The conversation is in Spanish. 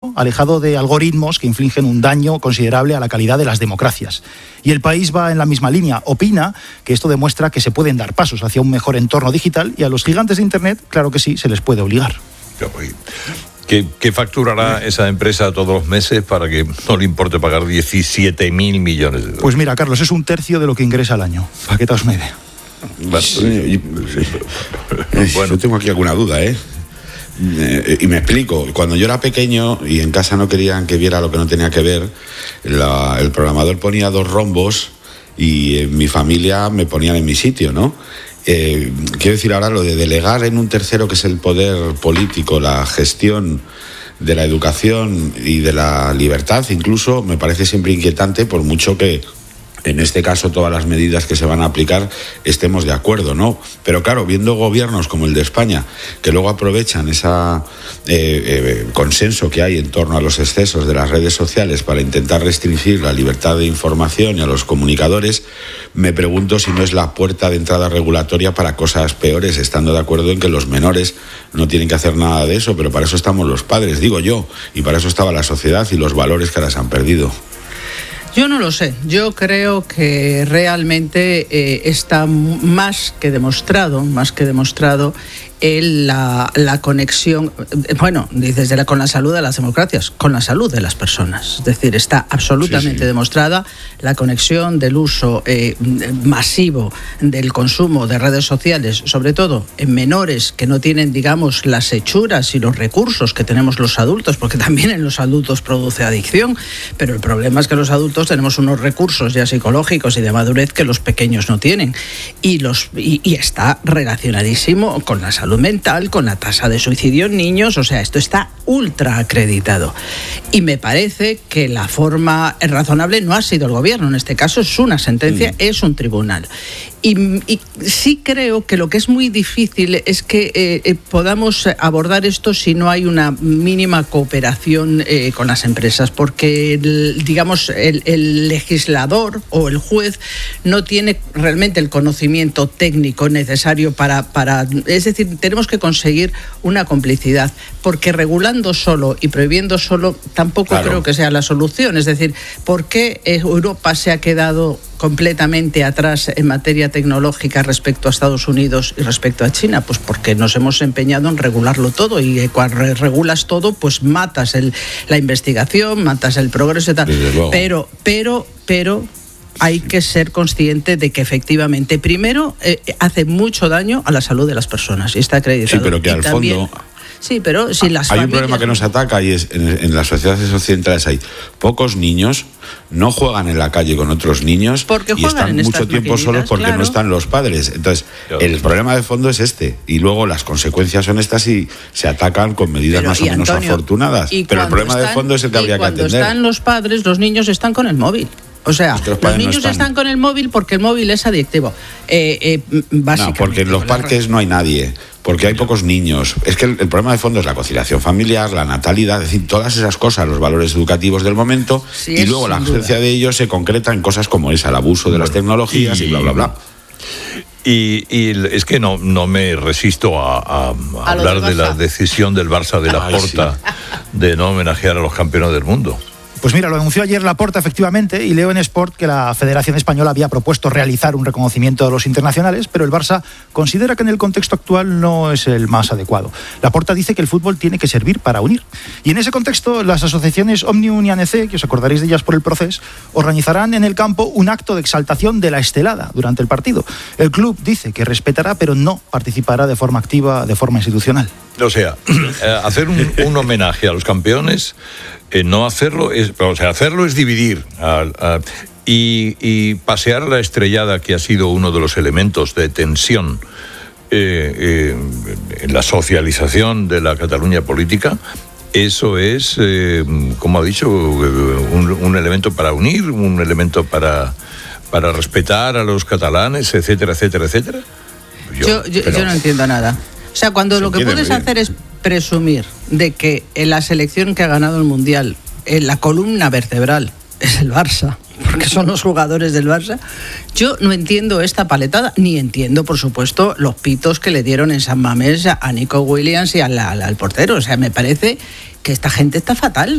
público, alejado de algoritmos que infligen un daño considerable a la calidad de las democracias. Y El País va en la misma línea. Opina que esto demuestra que se pueden dar pasos hacia un mejor entorno digital y a los gigantes de Internet, claro que sí, se les puede obligar. ¿Qué facturará esa empresa todos los meses para que no le importe pagar 17.000 millones de euros? Pues mira, Carlos, es un tercio de lo que ingresa al año. Para que te os mede. Bueno, yo tengo aquí alguna duda, y me explico. Cuando yo era pequeño y en casa no querían que viera lo que no tenía que ver, el programador ponía 2 rombos y en mi familia me ponían en mi sitio, ¿no? Quiero decir ahora lo de delegar en un tercero, que es el poder político, la gestión de la educación y de la libertad, incluso me parece siempre inquietante, por mucho que en este caso todas las medidas que se van a aplicar estemos de acuerdo, ¿no? Pero claro, viendo gobiernos como el de España, que luego aprovechan ese consenso que hay en torno a los excesos de las redes sociales para intentar restringir la libertad de información y a los comunicadores, me pregunto si no es la puerta de entrada regulatoria para cosas peores, estando de acuerdo en que los menores no tienen que hacer nada de eso, pero para eso estamos los padres, digo yo, y para eso estaba la sociedad y los valores que ahora se han perdido. Yo no lo sé. Yo creo que realmente está más que demostrado la conexión, bueno, dices con la salud de las democracias, con la salud de las personas. Es decir, está absolutamente demostrada la conexión del uso masivo del consumo de redes sociales, sobre todo en menores que no tienen, digamos, las hechuras y los recursos que tenemos los adultos, porque también en los adultos produce adicción, pero el problema es que los adultos tenemos unos recursos ya psicológicos y de madurez que los pequeños no tienen. Y está relacionadísimo con la salud mental, con la tasa de suicidio en niños, o sea, esto está ultra acreditado. Y me parece que la forma razonable no ha sido el gobierno, en este caso es una sentencia, es un tribunal. Y sí creo que lo que es muy difícil es que podamos abordar esto si no hay una mínima cooperación con las empresas, porque el legislador o el juez no tiene realmente el conocimiento técnico necesario para es decir, tenemos que conseguir una complicidad, porque regulando solo y prohibiendo solo tampoco creo que sea la solución. Es decir, ¿por qué Europa se ha quedado completamente atrás en materia tecnológica respecto a Estados Unidos y respecto a China? Pues porque nos hemos empeñado en regularlo todo, y cuando regulas todo, pues matas la investigación, matas el progreso y tal. Pero hay que ser consciente de que efectivamente, primero, hace mucho daño a la salud de las personas, y está acreditado. Sí, pero que al fondo... Sí, pero si las hay familias... un problema que nos ataca, y es en las sociedades occidentales hay pocos niños, no juegan en la calle con otros niños y están mucho tiempo solos porque no están los padres. Entonces, el problema de fondo es este, y luego las consecuencias son estas y se atacan con medidas más o menos afortunadas. Pero el problema de fondo es el que habría que atender. Cuando están los padres, los niños están con el móvil. O sea, los niños están con el móvil porque el móvil es adictivo. Básicamente. No, porque en los parques no hay nadie, porque hay pocos niños. Es que el problema de fondo es la conciliación familiar, la natalidad, es decir, todas esas cosas, los valores educativos del momento, y luego la ausencia de ellos se concreta en cosas como esa, el abuso de las tecnologías y bla, bla, bla. Y es que no me resisto a hablar de la decisión del Barça de Laporta de no homenajear a los campeones del mundo. Pues mira, lo anunció ayer Laporta, efectivamente, y leo en Sport que la Federación Española había propuesto realizar un reconocimiento de los internacionales, pero el Barça considera que en el contexto actual no es el más adecuado. Laporta dice que el fútbol tiene que servir para unir. Y en ese contexto, las asociaciones Òmnium y ANC, que os acordaréis de ellas por el proceso, organizarán en el campo un acto de exaltación de la estelada durante el partido. El club dice que respetará, pero no participará de forma activa, de forma institucional. O sea, hacer un homenaje a los campeones, no hacerlo es, hacerlo es dividir y pasear la estrellada, que ha sido uno de los elementos de tensión en la socialización de la Cataluña política. Eso es, como ha dicho, un elemento para unir, un elemento para respetar a los catalanes, etcétera, etcétera, etcétera. Yo no entiendo nada. O sea, cuando lo que puedes hacer es presumir de que en la selección que ha ganado el Mundial, en la columna vertebral es el Barça, porque son los jugadores del Barça, yo no entiendo esta paletada, ni entiendo, por supuesto, los pitos que le dieron en San Mamés a Nico Williams y al portero. O sea, me parece que esta gente está fatal.